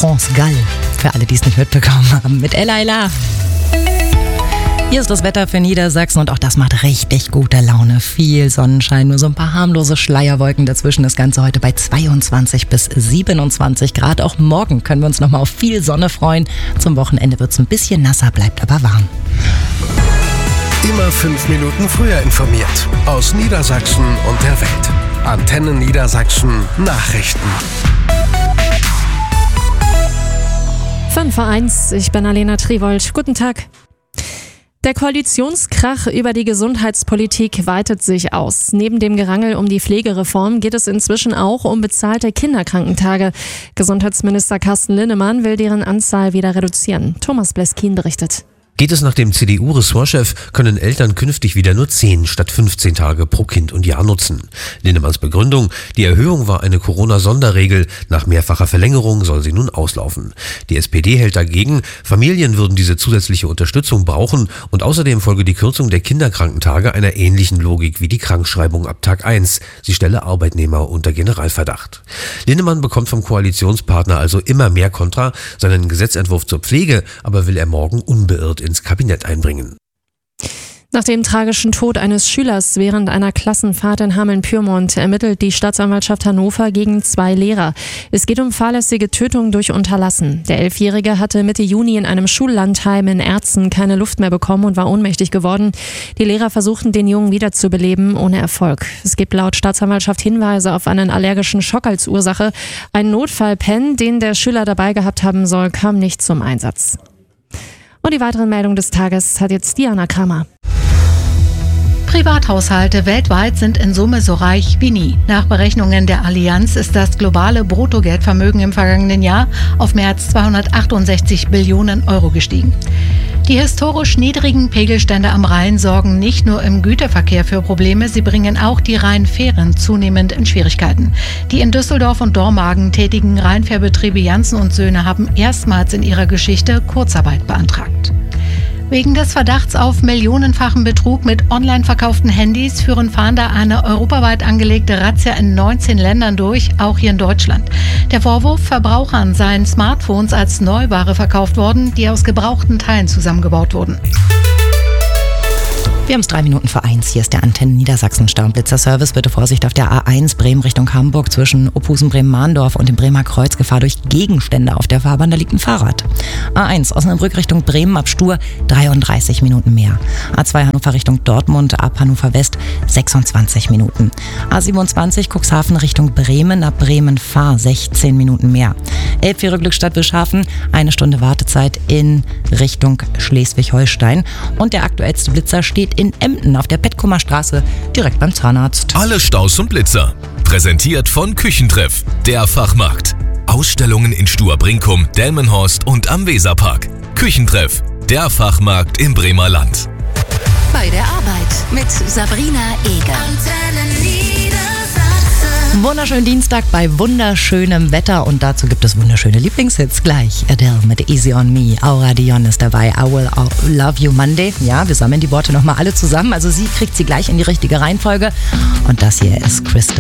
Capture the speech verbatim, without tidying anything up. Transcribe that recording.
France Gall, für alle, die es nicht mitbekommen haben, mit Ella Ella. Hier ist das Wetter für Niedersachsen und auch das macht richtig gute Laune. Viel Sonnenschein, nur so ein paar harmlose Schleierwolken dazwischen. Das Ganze heute bei zweiundzwanzig bis siebenundzwanzig Grad. Auch morgen können wir uns nochmal auf viel Sonne freuen. Zum Wochenende wird es ein bisschen nasser, bleibt aber warm. Immer fünf Minuten früher informiert. Aus Niedersachsen und der Welt. Antenne Niedersachsen Nachrichten. fünf vor eins, ich bin Alena Triwold. Guten Tag. Der Koalitionskrach über die Gesundheitspolitik weitet sich aus. Neben dem Gerangel um die Pflegereform geht es inzwischen auch um bezahlte Kinderkrankentage. Gesundheitsminister Carsten Linnemann will deren Anzahl wieder reduzieren. Thomas Bleskin berichtet. Geht es nach dem C D U-Ressortchef, können Eltern künftig wieder nur zehn statt fünfzehn Tage pro Kind und Jahr nutzen. Linnemanns Begründung: Die Erhöhung war eine Corona-Sonderregel. Nach mehrfacher Verlängerung soll sie nun auslaufen. Die S P D hält dagegen, Familien würden diese zusätzliche Unterstützung brauchen und außerdem folge die Kürzung der Kinderkrankentage einer ähnlichen Logik wie die Krankschreibung ab Tag eins. Sie stelle Arbeitnehmer unter Generalverdacht. Linnemann bekommt vom Koalitionspartner also immer mehr Kontra. Seinen Gesetzentwurf zur Pflege aber will er morgen unbeirrt ins Kabinett einbringen. Nach dem tragischen Tod eines Schülers während einer Klassenfahrt in Hameln-Pyrmont ermittelt die Staatsanwaltschaft Hannover gegen zwei Lehrer. Es geht um fahrlässige Tötung durch Unterlassen. Der Elfjährige hatte Mitte Juni in einem Schullandheim in Erzen keine Luft mehr bekommen und war ohnmächtig geworden. Die Lehrer versuchten, den Jungen wiederzubeleben, ohne Erfolg. Es gibt laut Staatsanwaltschaft Hinweise auf einen allergischen Schock als Ursache. Ein Notfallpen, den der Schüler dabei gehabt haben soll, kam nicht zum Einsatz. Und die weiteren Meldungen des Tages hat jetzt Diana Kramer. Privathaushalte weltweit sind in Summe so reich wie nie. Nach Berechnungen der Allianz ist das globale Bruttogeldvermögen im vergangenen Jahr auf mehr als zweihundertachtundsechzig Billionen Euro gestiegen. Die historisch niedrigen Pegelstände am Rhein sorgen nicht nur im Güterverkehr für Probleme, sie bringen auch die Rheinfähren zunehmend in Schwierigkeiten. Die in Düsseldorf und Dormagen tätigen Rheinfährbetriebe Janssen und Söhne haben erstmals in ihrer Geschichte Kurzarbeit beantragt. Wegen des Verdachts auf millionenfachen Betrug mit online verkauften Handys führen Fahnder eine europaweit angelegte Razzia in neunzehn Ländern durch, auch hier in Deutschland. Der Vorwurf: Verbrauchern seien Smartphones als Neuware verkauft worden, die aus gebrauchten Teilen zusammengebaut wurden. Wir haben es drei Minuten vor eins. Hier ist der Antenne Niedersachsen Staublitzer-Service. Bitte Vorsicht auf der A eins Bremen Richtung Hamburg zwischen Ophusen Bremen-Mahndorf und dem Bremer Kreuz. Gefahr durch Gegenstände auf der Fahrbahn, da liegt ein Fahrrad. A eins Osnabrück Richtung Bremen ab Stur dreiunddreißig Minuten mehr. A zwei Hannover Richtung Dortmund ab Hannover West sechsundzwanzig Minuten. A siebenundzwanzig Cuxhaven Richtung Bremen ab Bremen-Fahr sechzehn Minuten mehr. Elbfähre Glückstadt Bischhafen, eine Stunde Wartezeit in Richtung Schleswig-Holstein. Und der aktuellste Blitzer steht in Emden auf der Petkumer Straße, direkt beim Zahnarzt. Alle Staus und Blitzer. Präsentiert von Küchentreff, der Fachmarkt. Ausstellungen in Stur-Brinkum, Delmenhorst und am Weserpark. Küchentreff, der Fachmarkt im Bremer Land. Bei der Arbeit mit Sabrina Eger. Wunderschönen Dienstag bei wunderschönem Wetter und dazu gibt es wunderschöne Lieblingshits gleich. Adele mit Easy on Me, Aura Dion ist dabei, I Will Love You Monday. Ja, wir sammeln die Worte nochmal alle zusammen, also sie kriegt sie gleich in die richtige Reihenfolge und das hier ist Crystal.